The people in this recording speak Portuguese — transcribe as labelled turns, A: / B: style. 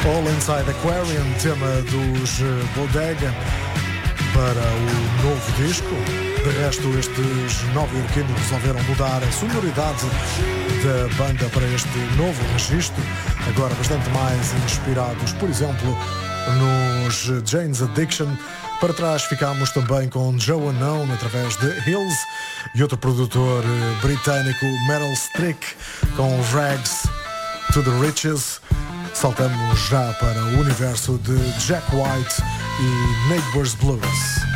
A: All Inside Aquarium, tema dos Bodega para o novo disco. De resto, estes nova-iorquinos resolveram mudar a sonoridade da banda para este novo registro, agora bastante mais inspirados, por exemplo, nos Jane's Addiction. Para trás ficámos também com Joe Unknown através de Hills e outro produtor britânico, Meryl Streck, com Rags to the Riches. Saltamos já para o universo de Jack White e Neighbors Blues.